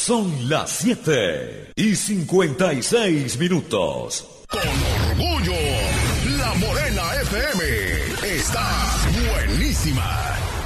Son las 7:56. Con orgullo, La Morena FM está buenísima.